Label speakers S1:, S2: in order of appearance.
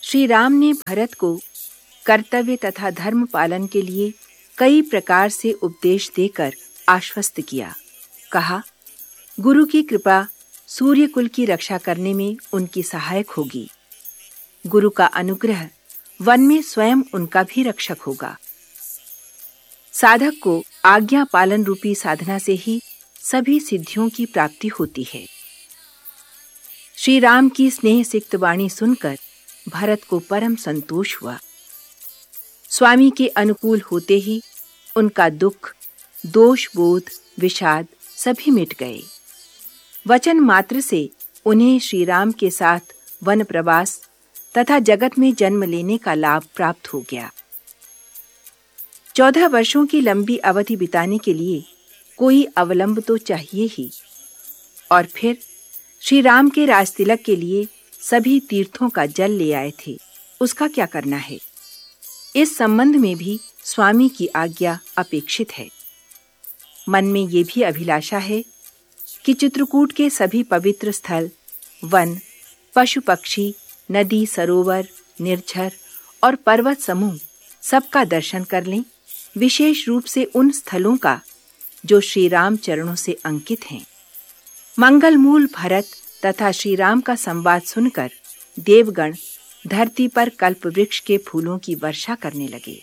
S1: श्री राम ने भरत को कर्तव्य तथा धर्म पालन के लिए कई प्रकार से उपदेश देकर आश्वस्त किया। कहा, गुरु की कृपा सूर्य कुल की रक्षा करने में उनकी सहायक होगी। गुरु का अनुग्रह वन में स्वयं उनका भी रक्षक होगा। साधक को आज्ञा पालन रूपी साधना से ही सभी सिद्धियों की प्राप्ति होती है। श्री राम की स्नेह सिक्त वाणी सुनकर भरत को परम संतोष हुआ। स्वामी के अनुकूल होते ही उनका दुख, दोष बोध, विषाद सभी मिट गए। वचन मात्र से उन्हें श्री राम के साथ वन प्रवास तथा जगत में जन्म लेने का लाभ प्राप्त हो गया। 14 वर्षों की लंबी अवधि बिताने के लिए कोई अवलंब तो चाहिए ही। और फिर श्री राम के राजतिलक के लिए सभी तीर्थों का जल ले आए थे, उसका क्या करना है? इस संबंध में भी स्वामी की आज्ञा अपेक्षित है। मन में ये भी अभिलाषा है कि चित्रकूट के सभी पवित्र स्थल, वन, पशु पक्षी, नदी, सरोवर, निर्झर और पर्वत समूह सबका दर्शन कर लें, विशेष रूप से उन स्थलों का जो श्री राम चरणों से अंकित हैं। मंगलमूल भरत तथा श्री राम का संवाद सुनकर देवगण धरती पर कल्प वृक्ष के फूलों की वर्षा करने लगे।